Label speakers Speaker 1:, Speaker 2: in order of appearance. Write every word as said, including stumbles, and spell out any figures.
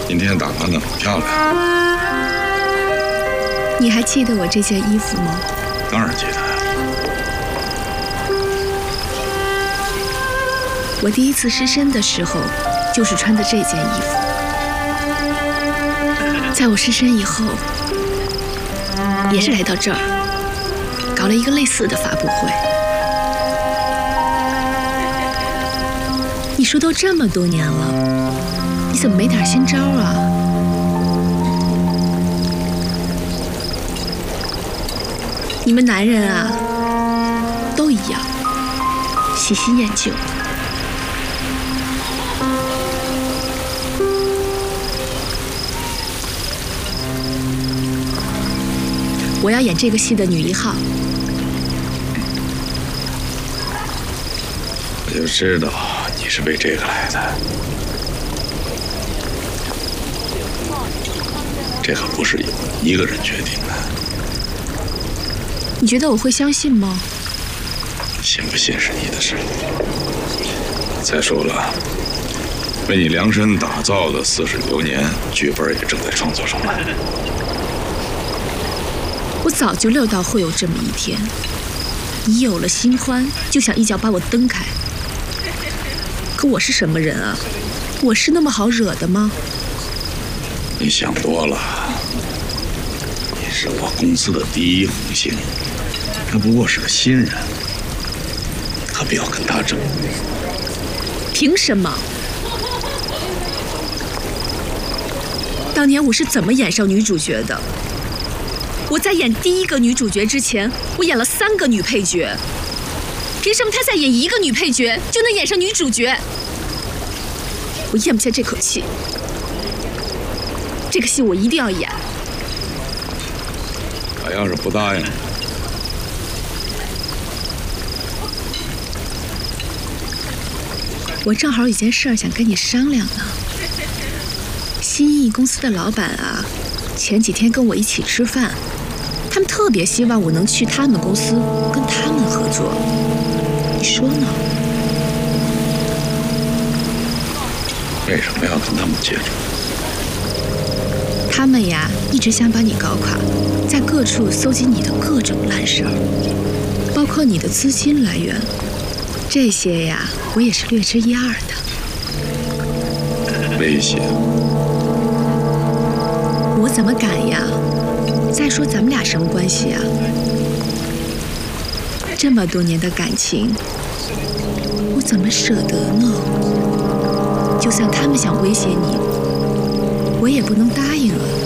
Speaker 1: 今天打扮得很漂亮。
Speaker 2: 你还记得我这件衣服吗？
Speaker 1: 当然记得。
Speaker 2: 我第一次失身的时候，就是穿的这件衣服。在我失身以后，也是来到这儿，搞了一个类似的发布会。你说都这么多年了，你怎么没点新招啊？你们男人啊，都一样，喜新厌旧。我要演这个戏的女一号。
Speaker 1: 我就知道你是为这个来的。这可不是一个人决定的。
Speaker 2: 你觉得我会相信吗？
Speaker 1: 信不信是你的事。再说了，为你量身打造的《似水流年》剧本也正在创作中呢。
Speaker 2: 我早就料到会有这么一天，你有了新欢就想一脚把我蹬开。可我是什么人啊？我是那么好惹的吗？
Speaker 1: 你想多了，你是我公司的第一红星，他不过是个新人，何必要跟他争？
Speaker 2: 凭什么？当年我是怎么演上女主角的？我在演第一个女主角之前，我演了三个女配角。凭什么她在演一个女配角就能演上女主角？我咽不下这口气。这个戏我一定要演。
Speaker 1: 他要是不答应，
Speaker 2: 我正好有件事儿想跟你商量呢。新艺公司的老板啊，前几天跟我一起吃饭。他们特别希望我能去他们公司跟他们合作，你说呢？
Speaker 1: 为什么要跟他们接触？
Speaker 2: 他们呀，一直想把你搞垮，在各处搜集你的各种烂事儿，包括你的资金来源，这些呀，我也是略知一二的。
Speaker 1: 威胁？
Speaker 2: 我怎么敢呀？再说咱们俩什么关系啊？这么多年的感情，我怎么舍得呢？就算他们想威胁你，我也不能答应啊。